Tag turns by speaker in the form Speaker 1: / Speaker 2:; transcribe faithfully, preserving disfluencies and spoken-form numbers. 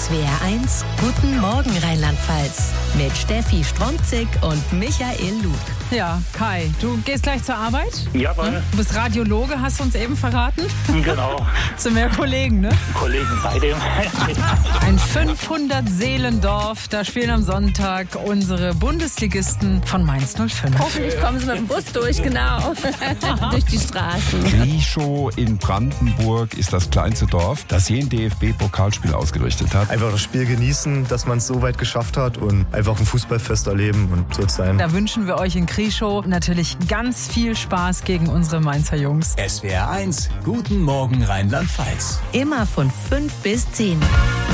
Speaker 1: S W R eins, Guten Morgen Rheinland-Pfalz. Mit Steffi Stromzig und Michael Lug.
Speaker 2: Ja, Kai, du gehst gleich zur Arbeit?
Speaker 3: Jawohl.
Speaker 2: Du bist Radiologe, hast du uns eben verraten?
Speaker 3: Genau.
Speaker 2: Das sind mehr Kollegen, ne?
Speaker 3: Kollegen beide.
Speaker 2: Ein fünfhundert-Seelendorf, da spielen am Sonntag unsere Bundesligisten von Mainz null fünf.
Speaker 4: Hoffentlich kommen sie mit dem Bus durch, genau. Durch die Straßen.
Speaker 5: Krieschow in Brandenburg ist das kleinste Dorf, das je ein D F B-Pokalspiel ausgerichtet hat.
Speaker 6: Einfach das Spiel genießen, dass man es so weit geschafft hat und einfach ein Fußballfest erleben und so sein.
Speaker 2: Da wünschen wir euch in Krieschow natürlich ganz viel Spaß gegen unsere Mainzer Jungs.
Speaker 7: S W R eins, Guten Morgen Rheinland-Pfalz.
Speaker 1: Immer von fünf bis zehn.